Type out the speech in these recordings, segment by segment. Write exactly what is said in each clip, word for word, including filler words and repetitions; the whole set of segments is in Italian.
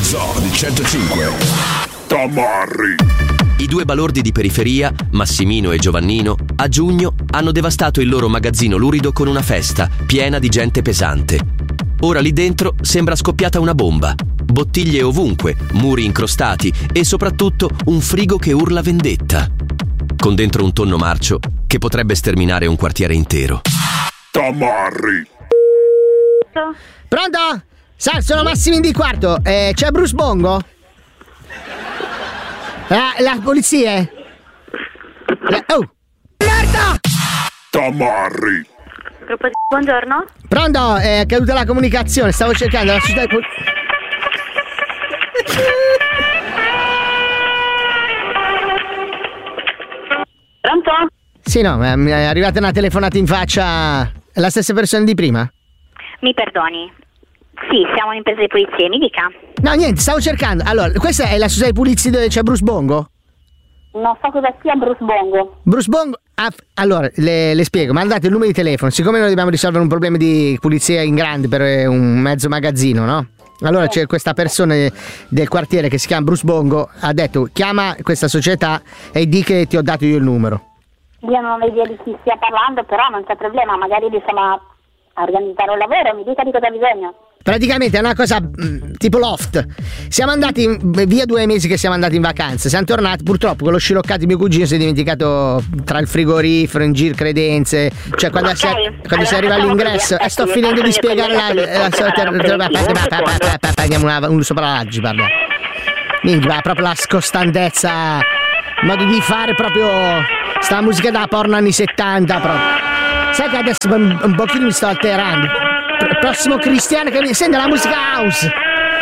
Zoo di centocinque. Tamarri. I due balordi di periferia, Massimino e Giovannino, a giugno hanno devastato il loro magazzino lurido con una festa piena di gente pesante. Ora lì dentro sembra scoppiata una bomba. Bottiglie ovunque, muri incrostati e soprattutto un frigo che urla vendetta. Con dentro un tonno marcio che potrebbe sterminare un quartiere intero. Tamarri. Pronto? Sal, sono Massimo di quarto. Eh, c'è Bruce Bongo? La, la polizia? La, oh! Merda! Tamarri. Gruppo di buongiorno. Pronto? È caduta la comunicazione. Stavo cercando la società di pol- Pronto? Sì, no, ma mi è arrivata una telefonata in faccia. È la stessa persona di prima? Mi perdoni. Sì, siamo un'impresa di pulizie, mi dica. No, niente, stavo cercando. Allora, questa è la società di pulizie dove c'è Bruce Bongo? Non so cosa sia Bruce Bongo. Bruce Bongo? Ah, allora, le, le spiego, mandate il numero di telefono. Siccome noi dobbiamo risolvere un problema di pulizia in grande per un mezzo magazzino, no? Allora c'è questa persona del quartiere che si chiama Bruce Bongo, ha detto chiama questa società e di che ti ho dato io il numero. Io non ho idea di chi stia parlando, però non c'è problema, magari riusciamo a organizzare un lavoro, mi dica di cosa ha bisogno. Praticamente è una cosa mh, tipo loft. Siamo andati in, via due mesi che siamo andati in vacanza. Siamo tornati, purtroppo con lo sciroccato mio cugino si è dimenticato tra il frigorifero, in giro credenze. Cioè quando, okay. si, quando allora, si arriva all'ingresso e eh, sto finendo di spiegare la, andiamo un sopralaggi, parla. Minchia, proprio la scostantezza, modo di fare proprio sta musica da porno anni settanta proprio. Sai che adesso un, un pochino mi sto alterando. Prossimo Cristiano che mi sente la musica house.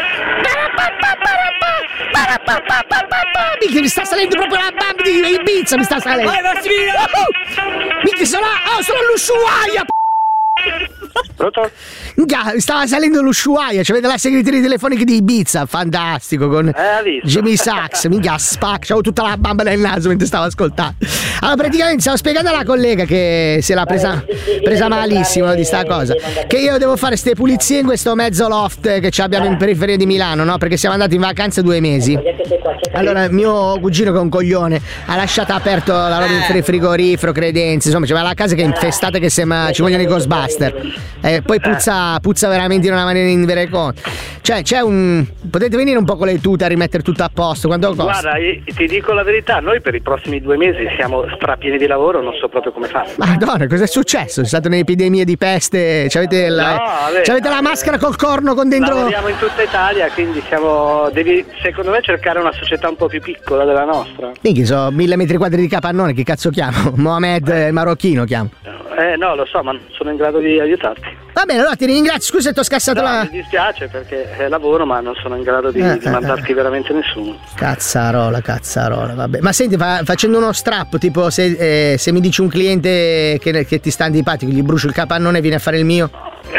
Minchia, mi sta salendo proprio la bamba di Ibiza, mi sta salendo. Vai Massimino! Minchia, sono, oh, sono all'Ushuaia. Pronto? Minchia, stava salendo l'Ushuaia, cioè vede la segreteria telefonica di Ibiza, fantastico, con eh, Jimmy Sachs, minchia, spac, c'avevo tutta la bamba nel naso mentre stavo ascoltando. Allora praticamente stavo spiegando alla collega che se l'ha presa, presa malissimo di sta cosa, che io devo fare ste pulizie in questo mezzo loft che abbiamo in periferia di Milano, no? Perché siamo andati in vacanza due mesi. Allora mio cugino che è un coglione ha lasciato aperto la roba in frigorifero, credenze, insomma c'è la casa che è infestata che sembra ci vogliono i Ghostbuster. E poi puzza, puzza veramente in una maniera inverecabile. Cioè c'è un... potete venire un po' con le tute a rimettere tutto a posto, quanto costa? Guarda, ti dico la verità, noi per i prossimi due mesi siamo strapieni di lavoro, non so proprio come fare. Madonna, cosa è successo? C'è stata un'epidemia di peste? C'avete la, no, vabbè, c'avete la vabbè. maschera col corno con dentro... Lavoriamo in tutta Italia, quindi siamo... devi secondo me cercare una società un po' più piccola della nostra. Minchia, so mille metri quadri di capannone, che cazzo chiamo? Mohamed eh, il marocchino chiamo. Eh no, lo so, ma non sono in grado di aiutarti. Va bene, allora ti ringrazio, scusa se ti ho scassato no, la... mi dispiace perché è lavoro, ma non sono in grado di, eh, di mandarti eh, veramente nessuno. Cazzarola, cazzarola, vabbè. Ma senti, fa, facendo uno strappo, tipo se, eh, se mi dici un cliente che, che ti sta antipatico, gli brucio il capannone e viene a fare il mio?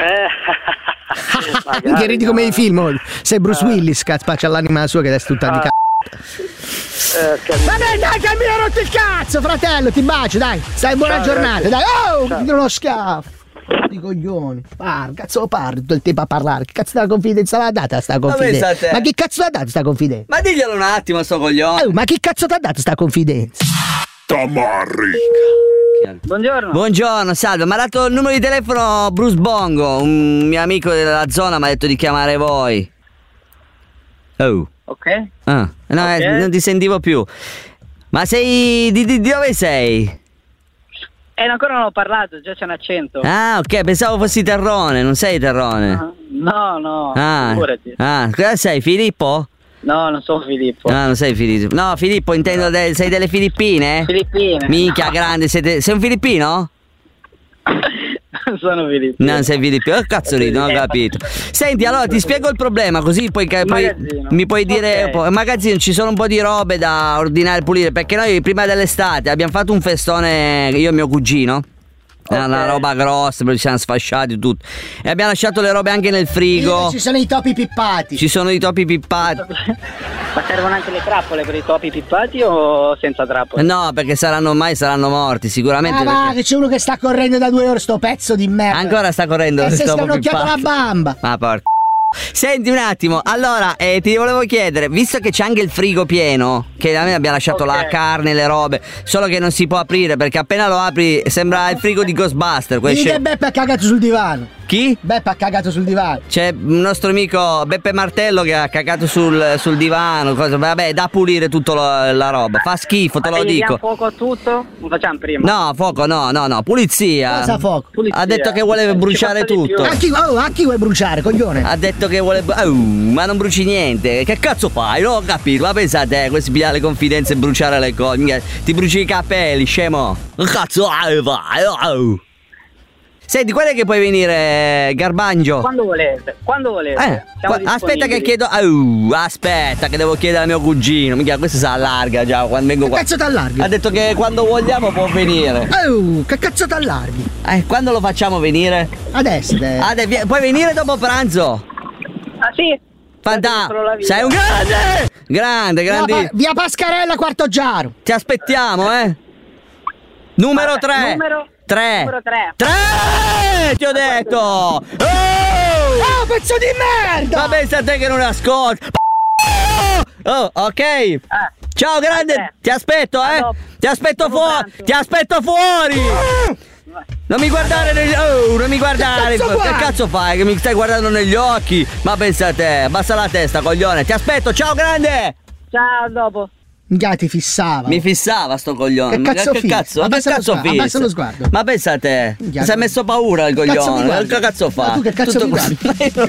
Eh... Minchia, ridi come i film. Sei Bruce Willis, cazzo, c'ha l'anima sua che adesso è tutta ah. di cazzo. Eh, vabbè dai che mi hai rotto il cazzo, fratello, ti bacio, dai. Stai buona ciao, giornata, grazie. Dai. Oh, mi do uno schiaffo. Di coglioni. Parla, cazzo parli tutto il tempo a parlare. Che cazzo della confidenza l'ha data sta confidenza? Ma che cazzo l'ha data sta confidenza? Ma diglielo un attimo sto coglione. Oh, ma che cazzo ti ha dato sta confidenza? Tamarri. Buongiorno. Buongiorno, salve. Mi ha dato il numero di telefono Bruce Bongo, un mio amico della zona mi ha detto di chiamare voi. Oh. Ok. Ah, no, okay. Eh, non ti sentivo più. Ma sei di, di, di dove sei? Eh, ancora non ho parlato, già c'è un accento. Ah, ok, pensavo fossi Terrone, non sei Terrone? Uh, no, no, ah, figurati. Ah, cosa sei, Filippo? No, non sono Filippo. No, non sei Filippo. No, Filippo, intendo, no. De, sei delle Filippine? Filippine. Minchia, grande, siete, sei un filippino? Non sono filippino. Non sei filippino, oh, cazzo ridi, non ho capito. Senti, allora ti spiego il problema, così poi, poi mi puoi dire, okay. In magazzino ci sono un po' di robe da ordinare e pulire, perché noi prima dell'estate abbiamo fatto un festone, io e mio cugino. Okay. Una roba grossa, ci siamo sfasciati tutto. E abbiamo lasciato le robe anche nel frigo. Ci sono i topi pippati. Ci sono i topi pippati. Ma servono anche le trappole per i topi pippati o senza trappole? No, perché saranno ormai saranno morti sicuramente. Ah, ma perché... che c'è uno che sta correndo da due ore sto pezzo di merda. Ancora sta correndo. E se sta un'occhiata alla bamba. Ma porca. Senti un attimo, allora eh, ti volevo chiedere, visto che c'è anche il frigo pieno, che a me abbia lasciato okay. la carne, le robe, solo che non si può aprire perché appena lo apri sembra il frigo di Ghostbuster. Quindi che Beppe ha cagato sul divano. Chi? Beppe ha cagato sul divano. C'è un nostro amico Beppe Martello che ha cagato sul, sul divano, cosa, vabbè, da pulire tutta la, la roba, fa schifo, te Ma lo dico. Ma fuoco a tutto? Lo facciamo prima. No, fuoco no, no, no, pulizia. Cosa fuoco? Pulizia. Ha detto che vuole bruciare tutto. A chi, oh, a chi vuoi bruciare, coglione? Ha detto che vuole... Oh, ma non bruci niente. Che cazzo fai? Non ho capito. Ma pensa a te, questi pigliare le confidenze e bruciare le cose. Ti bruci i capelli, scemo. Che cazzo fai? Oh. Senti, qual è che puoi venire, Garbangio? Quando volete, quando volete. Eh, qua, aspetta che chiedo. Oh, aspetta che devo chiedere al mio cugino. Mica, questo si allarga già quando vengo qua. Che cazzo t'allarghi? Ha detto che quando vogliamo può venire. Oh, che cazzo t'allarghi? Eh, quando lo facciamo venire? Adesso. Adesso puoi venire dopo pranzo? Ah sì? Fantastico. Sei un grande! Grande, grandi. Via, via Pascarella, Quarto Giaro. Ti aspettiamo, eh. Numero tre. Numero tre. Numero tre. tre! Ti ho detto! Oh! Oh, pezzo di merda! Ma pensa a te che non ascolti! Oh, ok! Eh. Ciao grande! Ti aspetto, eh! Ti aspetto fuori! Ti aspetto fuori! Non mi guardare negli oh, non mi guardare! Che cazzo, che cazzo fai? Che mi stai guardando negli occhi? Ma pensa a te, abbassa la testa, coglione! Ti aspetto, ciao grande! Ciao, a dopo! Minchia, ti fissava. Mi fissava sto coglione. Che cazzo Ma che cazzo? Abbassa, che cazzo lo sguardo, abbassa lo sguardo. Ma pensa a te. Minchia, si è messo paura il coglione. Che cazzo fa? Ma tu che cazzo Tutto mi guardi? non